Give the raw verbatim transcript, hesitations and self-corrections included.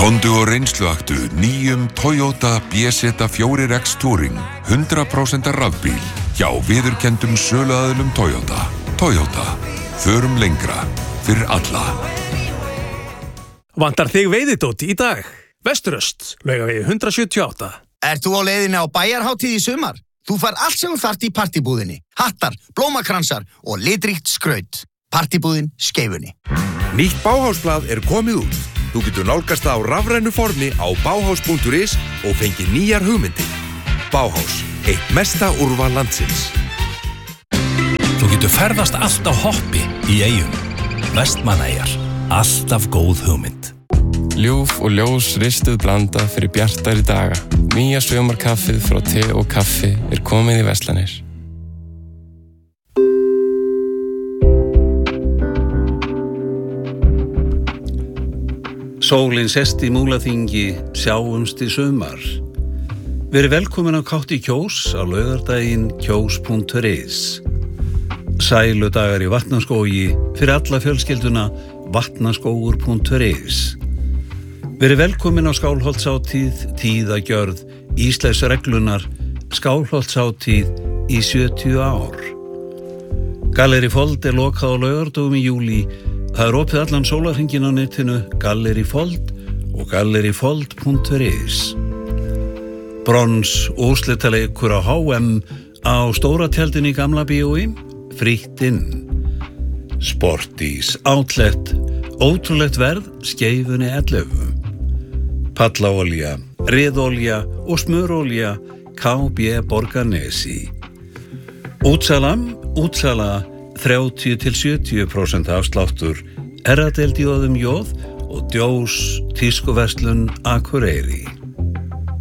Komdu og reynsluaktu nýjum Toyota B Z fjögur X Touring hundrað prósent rafbíl hjá viðurkenndum söluaðilum Toyota. Toyota. Förum lengra fyrir alla. Vantar þig veiðidót í dag? Vesturöst, Laugavegi hundrað sjötíu og átta. Ert þú á leiðinni á bæjarhátíð í sumar? Þú fær allt sem þú þarft í partibúðinni. Hattar, blómakransar og litríkt skraut. Partibúðin Skeifunni. Nýtt Bauhausblað er komið út. Þú getur nálgast það á rafrænu formi á bauhaus punktur is og fengið nýjar hugmyndir. Bauhaus, eitt mesta úrval landsins. Þú getur ferðast allt á hoppi í Eyjum. Vestmannaeyjar, alltaf góð hugmynd. Ljúf og ljós ristuð blanda fyrir bjartari daga. Nýja sumarkaffið frá te og kaffi er komið í verslanir. Sólin sest í Múlaþingi, sjáumst í sumar. Verið velkomin á Kátt í Kjós á laugardaginn kjós punktur is. Sæludagar í Vatnaskógi fyrir alla fjölskylduna vatnaskógur punktur is. Verið velkomin á Skálholtshátíð, tíðagjörð, Íslandsreglunar, Skálholtshátíð í sjötíu ár. Galleri Fold er lokað á laugardögum í júlí. Það er opið allan sólarhringinn á netinu Galleri Fold og galleri fold punktur is. Brons úrslitaleikur á H M á stóra tjaldinu í Gamla bíói, frítt inn. Sportís, Outlet, ótrúlegt verð, Skeifunni ellefu. Pallaolía, riðolía og smurolía, K B Borgarnesi. Útsala, útsala, þrjátíu til sjötíu prósent afsláttur, erradeild í Óðum Jóð og Djós tískuverslun Akureyri.